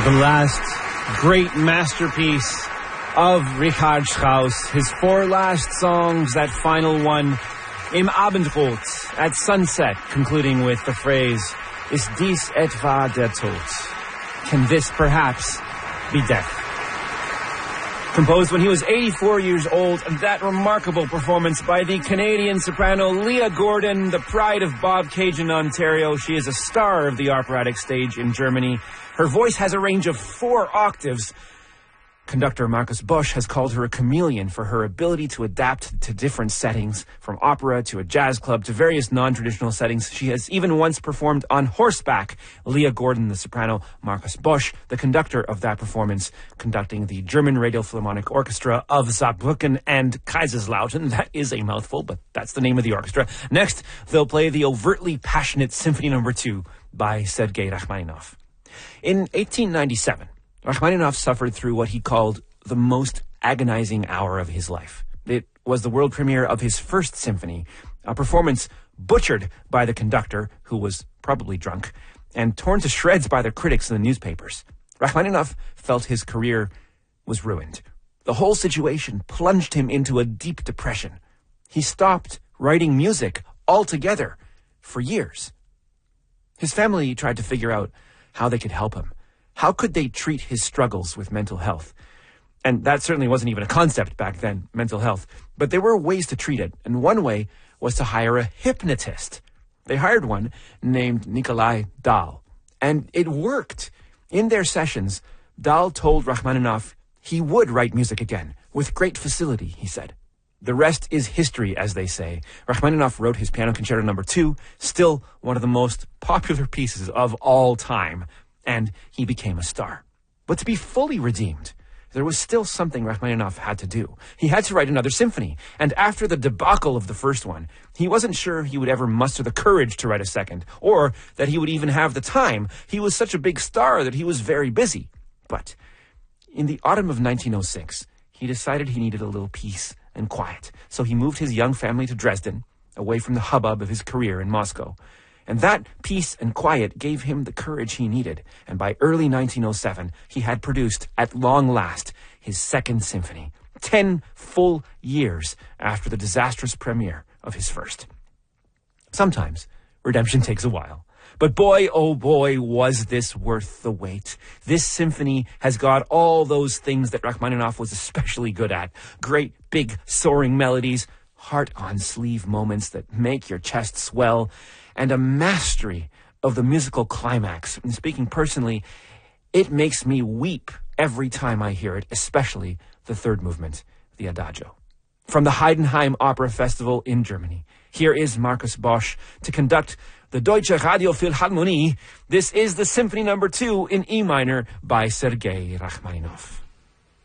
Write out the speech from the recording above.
The last great masterpiece of Richard Strauss. His four last songs, that final one, Im Abendrot, at sunset, concluding with the phrase, Ist dies etwa der Tod? Can this perhaps be death? Composed when he was 84 years old, that remarkable performance by the Canadian soprano Leah Gordon, the pride of Bobcaygeon, Ontario. She is a star of the operatic stage in Germany. Her voice has a range of 4 octaves. Conductor Markus Bosch has called her a chameleon for her ability to adapt to different settings, from opera to a jazz club to various non-traditional settings. She has even once performed on horseback. Leah Gordon, the soprano, Markus Bosch, the conductor of that performance, conducting the German Radio Philharmonic Orchestra of Saarbrücken and Kaiserslautern. That is a mouthful, but that's the name of the orchestra. Next, they'll play the overtly passionate Symphony No. 2 by Sergei Rachmaninoff. In 1897, Rachmaninoff suffered through what he called the most agonizing hour of his life. It was the world premiere of his first symphony, a performance butchered by the conductor, who was probably drunk, and torn to shreds by the critics in the newspapers. Rachmaninoff felt his career was ruined. The whole situation plunged him into a deep depression. He stopped writing music altogether for years. His family tried to figure out how they could help him. How could they treat his struggles with mental health? And that certainly wasn't even a concept back then, mental health. But there were ways to treat it, and one way was to hire a hypnotist. They hired one named Nikolai Dahl, and it worked. In their sessions, Dahl told Rachmaninoff he would write music again, with great facility, he said. The rest is history, as they say. Rachmaninoff wrote his Piano Concerto No. 2, still one of the most popular pieces of all time, and he became a star. But to be fully redeemed, there was still something Rachmaninoff had to do. He had to write another symphony, and after the debacle of the first one, he wasn't sure he would ever muster the courage to write a second, or that he would even have the time. He was such a big star that he was very busy. But in the autumn of 1906, he decided he needed a little peace and quiet, so he moved his young family to Dresden, away from the hubbub of his career in Moscow. And that peace and quiet gave him the courage he needed, and by early 1907, he had produced, at long last, his second symphony, 10 full years after the disastrous premiere of his first. Sometimes redemption takes a while, but boy, oh boy, was this worth the wait. This symphony has got all those things that Rachmaninoff was especially good at. Great, big, soaring melodies, heart-on-sleeve moments that make your chest swell, and a mastery of the musical climax. And speaking personally, it makes me weep every time I hear it, especially the third movement, the Adagio. From the Heidenheim Opera Festival in Germany, here is Markus Bosch to conduct the Deutsche Radiophilharmonie. This is the Symphony No. 2 in E minor by Sergei Rachmaninoff.